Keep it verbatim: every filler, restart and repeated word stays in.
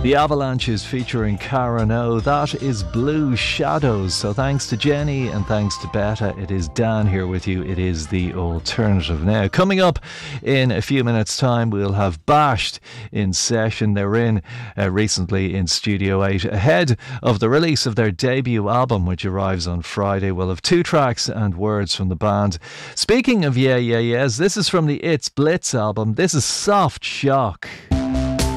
The Avalanches featuring Karen O. That is Blue Shadows. So thanks to Jenny and thanks to Betta. It is Dan here with you. It is The Alternative. Now, coming up in a few minutes' time, we'll have Bashed in session. They were in uh, recently in Studio eight ahead of the release of their debut album, which arrives on Friday. We'll have two tracks and words from the band. Speaking of Yeah Yeah Yeahs, this is from the It's Blitz album. This is Soft Shock.